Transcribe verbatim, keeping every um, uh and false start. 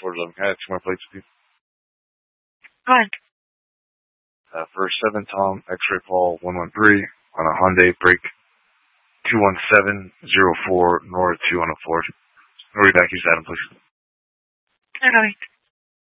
four eleven. Can I have two more plates, please? Go ahead. Uh, for seven Tom, X-ray Paul one one three on a Hyundai break two one seven zero four Nora two on a Ford. Nora back, use Adam, please. All right.